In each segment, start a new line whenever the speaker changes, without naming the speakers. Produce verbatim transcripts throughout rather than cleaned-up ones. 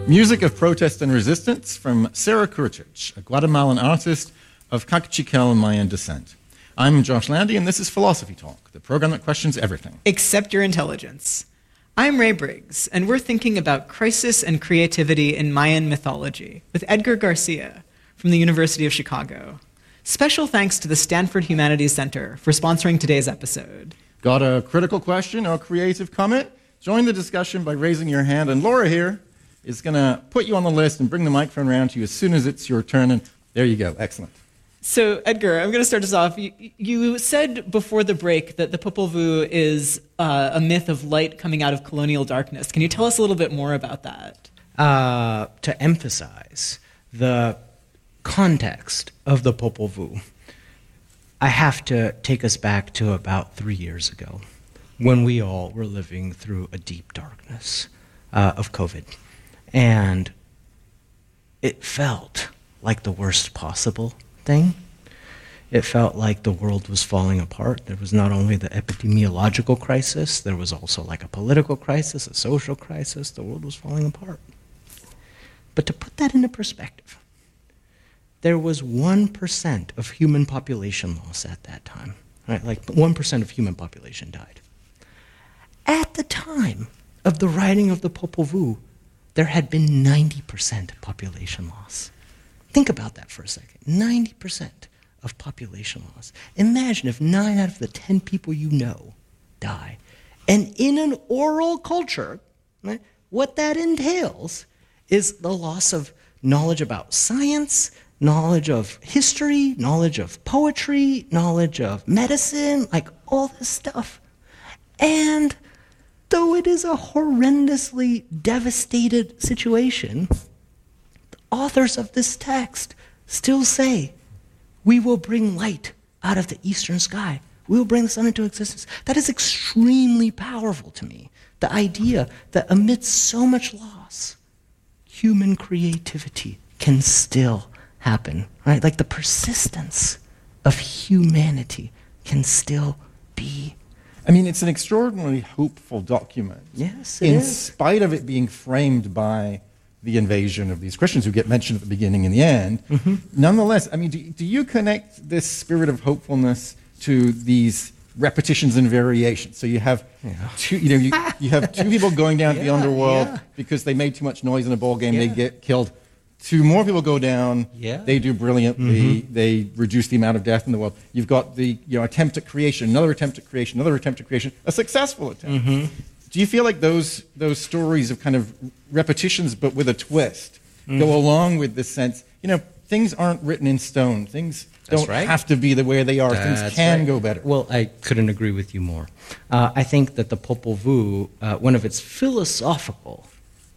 Music of Protest and Resistance from Sarah Kurtic, a Guatemalan artist of Caciquel Mayan descent. I'm Josh Landy, and this is Philosophy Talk, the program that questions everything.
Except your intelligence. I'm Ray Briggs, and we're thinking about crisis and creativity in Mayan mythology with Edgar Garcia from the University of Chicago. Special thanks to the Stanford Humanities Center for sponsoring today's episode.
Got a critical question or creative comment? Join the discussion by raising your hand, and Laura here is going to put you on the list and bring the microphone around to you as soon as it's your turn, and there you go. Excellent.
So, Edgar, I'm going to start us off. You, you said before the break that the Popol Vuh is uh, a myth of light coming out of colonial darkness. Can you tell us a little bit more about that?
Uh, to emphasize the context of the Popol Vuh, I have to take us back to about three years ago when we all were living through a deep darkness uh, of COVID. And it felt like the worst possible thing. It felt like the world was falling apart. There was not only the epidemiological crisis, there was also like a political crisis, a social crisis. The world was falling apart. But to put that into perspective, there was one percent of human population loss at that time. Right? Like one percent of human population died. At the time of the writing of the Popol Vuh, there had been ninety percent population loss. Think about that for a second. ninety percent of population loss. Imagine if nine out of the ten people you know die. And in an oral culture, right, what that entails is the loss of knowledge about science, knowledge of history, knowledge of poetry, knowledge of medicine, like all this stuff. And though it is a horrendously devastated situation, the authors of this text still say, we will bring light out of the eastern sky. We will bring the sun into existence. That is extremely powerful to me. The idea that amidst so much loss, human creativity can still happen, right? Like the persistence of humanity can still be.
I mean, it's an extraordinarily hopeful document.
Yes, it
in
is.
spite of it being framed by the invasion of these Christians who get mentioned at the beginning and the end. Mm-hmm. Nonetheless, I mean, do, do you connect this spirit of hopefulness to these repetitions and variations? So you have yeah. two, you know, you, you have two people going down yeah, to the underworld yeah. because they made too much noise in a ball game, yeah. they get killed. Two more people go down, yeah. they do brilliantly, mm-hmm. they reduce the amount of death in the world. You've got the you know attempt at creation, another attempt at creation, another attempt at creation, a successful attempt. Mm-hmm. Do you feel like those those stories of kind of repetitions but with a twist mm-hmm. go along with this sense, you know, things aren't written in stone, things
That's
don't
right.
have to be the way they are,
That's
things can
right.
go better.
Well, I couldn't agree with you more. Uh, I think that the Popol Vuh, uh, one of its philosophical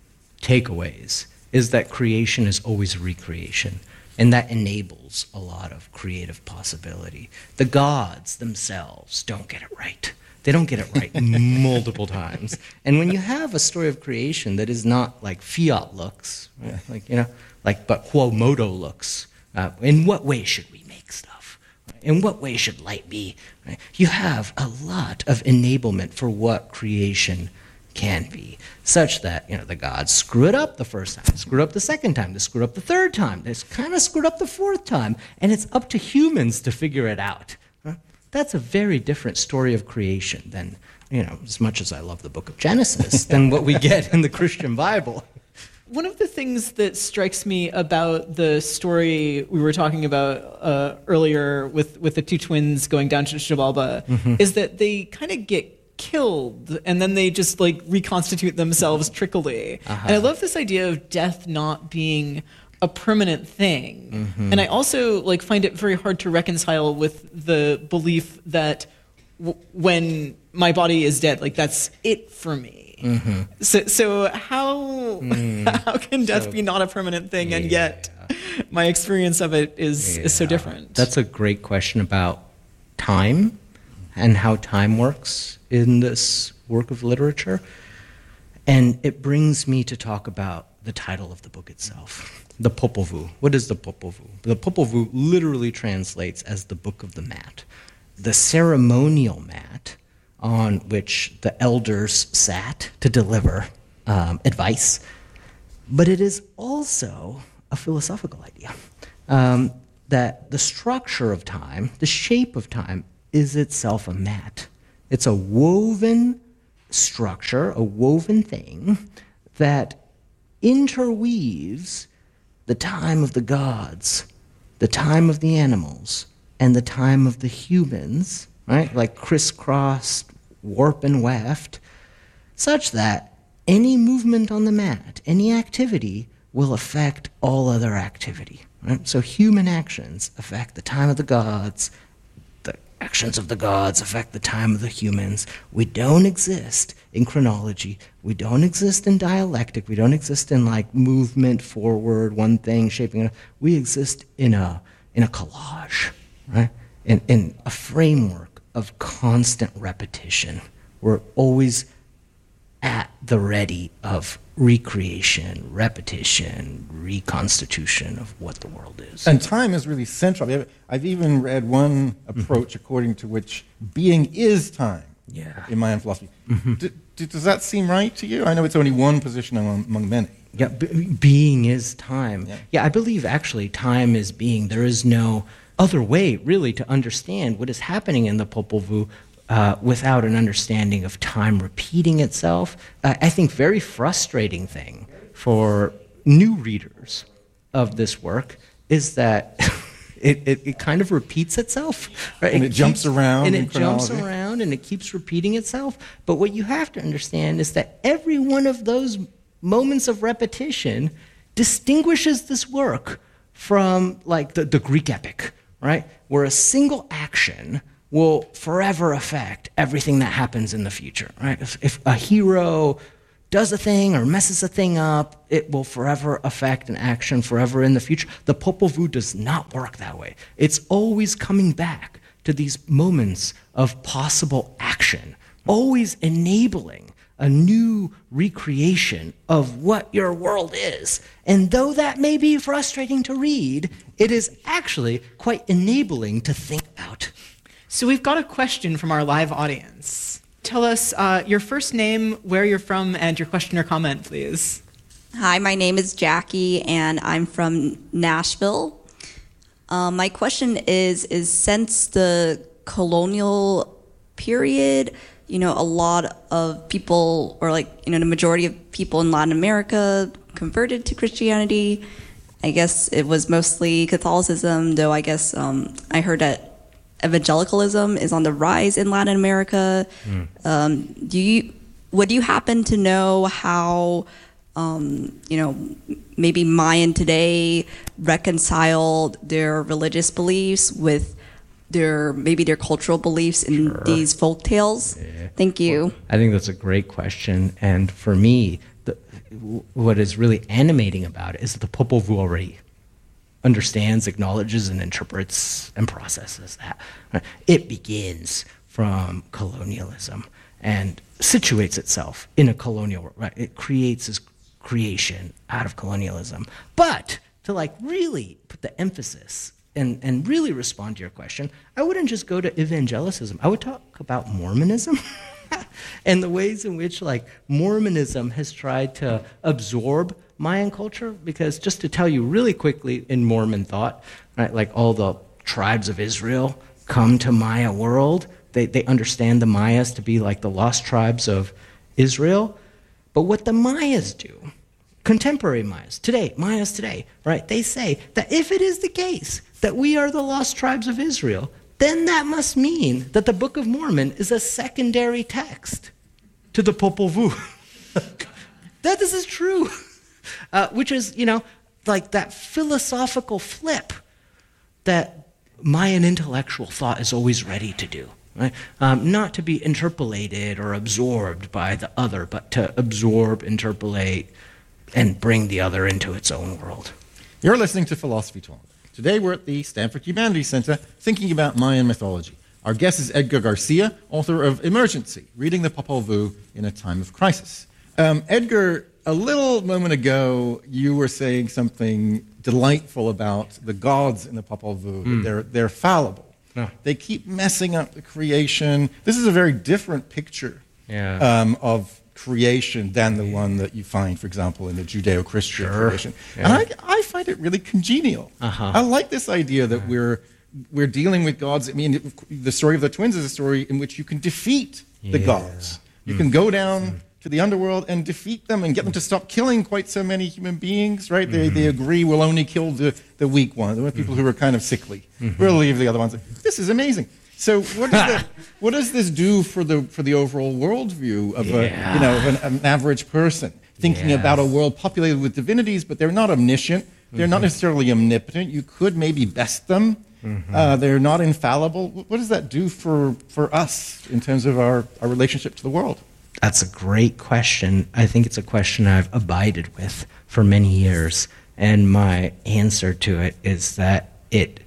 takeaways is that creation is always recreation, and that enables a lot of creative possibility. The gods themselves don't get it right. They don't get it right multiple times. And when you have a story of creation that is not like fiat looks, right? like, you know, like, but quo modo looks, uh, in what way should we make stuff? In what way should light be? Right? You have a lot of enablement for what creation can be, such that, you know, the gods screw it up the first time, they screw up the second time, they screw up the third time, they kind of screwed up the fourth time, and it's up to humans to figure it out. Huh? That's a very different story of creation than, you know, as much as I love the book of Genesis, than what we get in the Christian Bible.
One of the things that strikes me about the story we were talking about uh, earlier with, with the two twins going down to Xibalba mm-hmm. is that they kind of get killed and then they just like reconstitute themselves trickily. Uh-huh. And I love this idea of death not being a permanent thing. Mm-hmm. And I also like find it very hard to reconcile with the belief that w- when my body is dead, like that's it for me. Mm-hmm. So, so how mm. how can death so, be not a permanent thing, yeah. and yet my experience of it is yeah. is so different?
That's a great question about time and how time works in this work of literature. And it brings me to talk about the title of the book itself, the Popol Vuh. What is the Popol Vuh? The Popol Vuh literally translates as the Book of the Mat, the ceremonial mat on which the elders sat to deliver um, advice. But it is also a philosophical idea um, that the structure of time, the shape of time, is itself a mat. It's a woven structure, a woven thing that interweaves the time of the gods, the time of the animals, and the time of the humans, right? Like crisscrossed, warp and weft, such that any movement on the mat, any activity, will affect all other activity. Right? So human actions affect the time of the gods, the actions of the gods affect the time of the humans. We don't exist in chronology. We don't exist in dialectic. We don't exist in like movement forward, one thing shaping it. We exist in a in a collage, right? In in a framework of constant repetition. We're always at the ready of recreation, repetition, reconstitution of what the world is.
And time is really central. I've- I've even read one approach according to which being is time
Yeah.
in Mayan philosophy. D- d- does that seem right to you? I know it's only one position among, among many.
Yeah, b- being is time.
Yeah.
Yeah, I believe actually time is being. There is no other way really to understand what is happening in the Popol Vuh uh, without an understanding of time repeating itself. Uh, I think very frustrating thing for new readers of this work is that it, it, it kind of repeats itself. Right?
And it jumps around
And
in
it jumps
chronology.
around and it keeps repeating itself. But what you have to understand is that every one of those moments of repetition distinguishes this work from like the, the Greek epic, right? Where a single action will forever affect everything that happens in the future, right? If, if a hero does a thing or messes a thing up, it will forever affect an action forever in the future. The Popol Vuh does not work that way. It's always coming back to these moments of possible action, always enabling a new recreation of what your world is. And though that may be frustrating to read, it is actually quite enabling to think about.
So we've got a question from our live audience. Tell us uh, your first name, where you're from, and your question or comment, please.
Hi, my name is Jackie, and I'm from Nashville. Um, my question is, is since the colonial period, you know, a lot of people, or like, you know, the majority of people in Latin America converted to Christianity. I guess it was mostly Catholicism, though I guess um, I heard that evangelicalism is on the rise in Latin America. Mm. Um, do you, would you happen to know how, um, you know, maybe Mayan today reconciled their religious beliefs with their maybe their cultural beliefs in sure. these folk tales? Yeah. Thank you.
Well, I think that's a great question. And for me, the, what is really animating about it is that the Popol Vuh already understands, acknowledges, and interprets and processes that. It begins from colonialism and situates itself in a colonial, right? It creates its creation out of colonialism. But to like really put the emphasis and, and really respond to your question, I wouldn't just go to evangelicism. I would talk about Mormonism and the ways in which like Mormonism has tried to absorb Mayan culture, because just to tell you really quickly in Mormon thought, right, like all the tribes of Israel come to Maya world. They, they understand the Mayas to be like the lost tribes of Israel. But what the Mayas do, contemporary Mayas, today, Mayas today, right, they say that if it is the case that we are the lost tribes of Israel, then that must mean that the Book of Mormon is a secondary text to the Popol Vuh. That this is true. Uh, which is, you know, like that philosophical flip that Mayan intellectual thought is always ready to do, right? Um, not to be interpolated or absorbed by the other, but to absorb, interpolate, and bring the other into its own world.
You're listening to Philosophy Talk. Today we're at the Stanford Humanities Center thinking about Mayan mythology. Our guest is Edgar Garcia, author of Emergency, Reading the Popol Vuh in a Time of Crisis. Um, Edgar, a little moment ago, you were saying something delightful about the gods in the Popol Vuh. Mm. They're, they're fallible.
Yeah.
They keep messing up the creation. This is a very different picture
yeah.
um, of creation than the one that you find, for example, in the Judeo-Christian
Sure.
tradition.
Yeah.
And I, I find it really congenial.
Uh-huh.
I like this idea that we're we're dealing with gods. I mean, the story of the twins is a story in which you can defeat the
Yeah.
gods. You can go down to the underworld and defeat them and get them to stop killing quite so many human beings, right? They, they agree we'll only kill the, the weak ones, the people who are kind of sickly. We'll leave the other ones. This is amazing. So what does, the, what does this do for the, for the overall worldview of, a,
Yeah.
you know, of an, an average person thinking
Yeah.
about a world populated with divinities, but they're not omniscient. They're not necessarily omnipotent. You could maybe best them. Uh, they're not infallible. What does that do for, for us in terms of our, our relationship to the world?
That's a great question. I think it's a question I've abided with for many years. And my answer to it is that it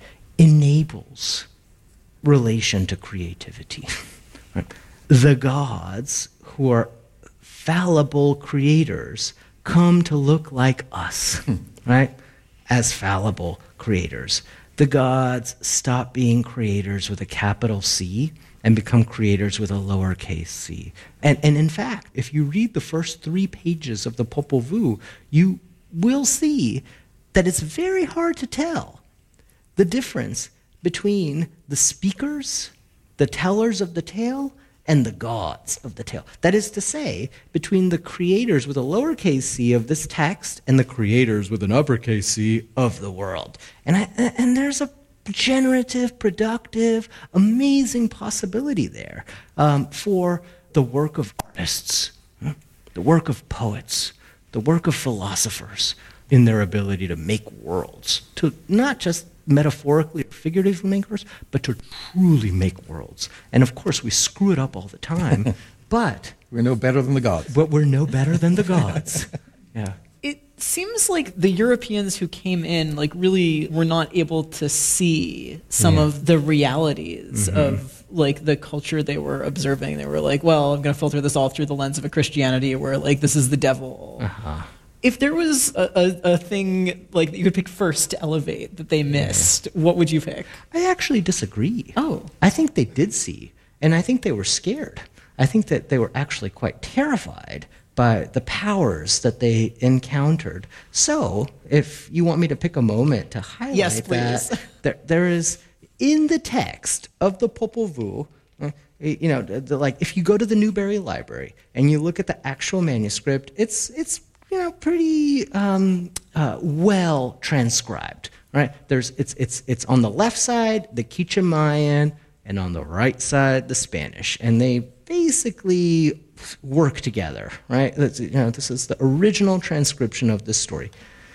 enables relation to creativity. Right? The gods, who are fallible creators, come to look like us, right? As fallible creators. The gods stop being creators with a capital C and become creators with a lowercase c. And, and in fact, if you read the first three pages of the Popol Vuh, you will see that it's very hard to tell the difference between the speakers, the tellers of the tale, and the gods of the tale. That is to say, between the creators with a lowercase c of this text and the creators with an uppercase c of the world. And, I, and there's a generative, productive, amazing possibility there um, for the work of artists, the work of poets, the work of philosophers in their ability to make worlds, to not just metaphorically or figuratively make worlds, but to truly make worlds. And of course, we screw it up all the time, but
We're no better than the gods.
but we're no better than the gods. Yeah.
It seems like the Europeans who came in like really were not able to see some
Yeah.
of the realities of like the culture they were observing. They were like, well, I'm going to filter this all through the lens of a Christianity where like this is the devil.
Uh-huh.
If there was a, a, a thing like that you could pick first to elevate that they missed, what would you pick?
I actually disagree.
Oh.
I think they did see, and I think they were scared. I think that they were actually quite terrified by the powers that they encountered. So, if you want me to pick a moment to highlight
Yes, please.
that, there, there is, in the text of the Popol Vuh, uh, you know, the, the, like if you go to the Newberry Library and you look at the actual manuscript, it's it's you know pretty um, uh, well transcribed, right? There's it's it's it's on the left side the Quiché Mayan and on the right side the Spanish, and they basically work together, right? That's, you know, this is the original transcription of this story.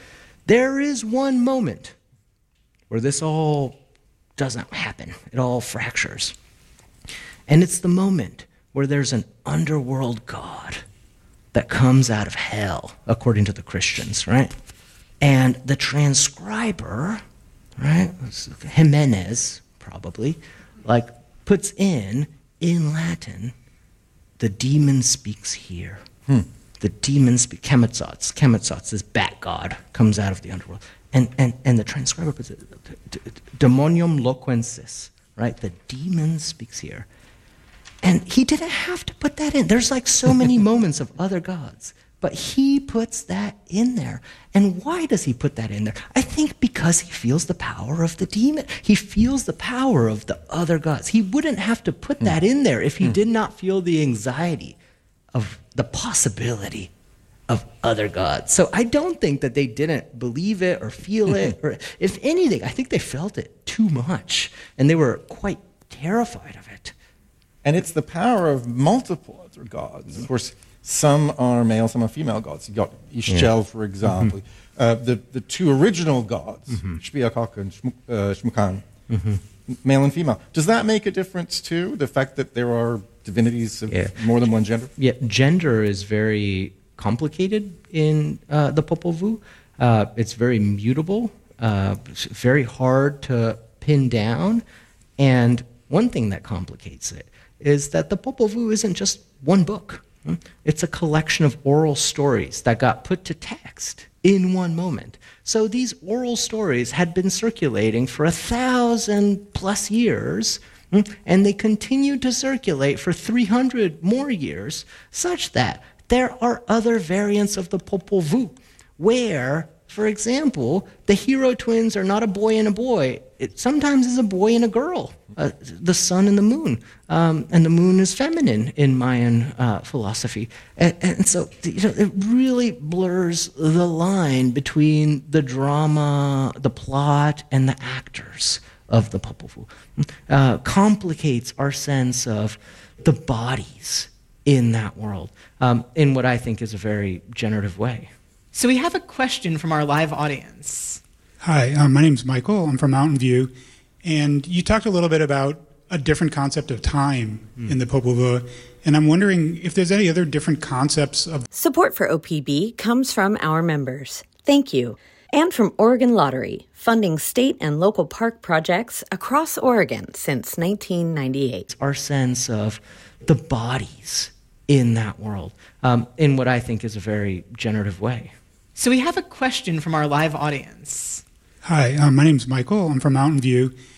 There is one moment where this all doesn't happen. It all fractures. And it's the moment where there's an underworld god that comes out of hell, according to the Christians, right? And the transcriber, right, Jimenez, probably, like, puts in, in Latin, the demon speaks here.
Hmm.
The demon speaks, Kemetsotz, Kemetsotz, this bat god, comes out of the underworld. And, and, and the transcriber puts it, demonium loquensis, right? The demon speaks here. And he didn't have to put that in. There's like so many moments of other gods, but he puts that in there. And why does he put that in there? I think because he feels the power of the demon. He feels the power of the other gods. He wouldn't have to put that in there if he did not feel the anxiety of the possibility of other gods. So I don't think that they didn't believe it or feel it, or if anything, I think they felt it too much, and they were quite terrified of it.
And it's the power of multiple other gods. Of course, some are male, some are female gods. You've got Ixchel, for example. Mm-hmm. Uh, the, the two original gods, mm-hmm. Shpiakok and Shmuk, uh, Shmukan, mm-hmm. male and female. Does that make a difference too, the fact that there are divinities of
yeah.
more than one gender?
Yeah, gender is very complicated in uh, the Popol Vuh. Uh, it's very mutable, uh, it's very hard to pin down. And one thing that complicates it is that the Popol Vuh isn't just one book. It's a collection of oral stories that got put to text in one moment. So these oral stories had been circulating for a thousand plus years, and they continued to circulate for three hundred more years, such that there are other variants of the Popol Vuh where, for example, the hero twins are not a boy and a boy. It sometimes is a boy and a girl, uh, the sun and the moon. Um, and the moon is feminine in Mayan uh, philosophy. And, and so you know, it really blurs the line between the drama, the plot, and the actors of the Popol Vuh. Uh, complicates our sense of the bodies in that world um, in what I think is a very generative way.
So we have a question from our live audience.
Hi, um, my name's Michael. I'm from Mountain View. And you talked a little bit about a different concept of time mm. in the Popol Vuh. And I'm wondering if there's any other different concepts of...
Support for O P B comes from our members. Thank you. And from Oregon Lottery, funding state and local park projects across Oregon since nineteen ninety-eight.
Our sense of the bodies in that world um, in what I think is a very generative way.
So we have a question from our live audience.
Hi, um, my name's Michael. I'm from Mountain View.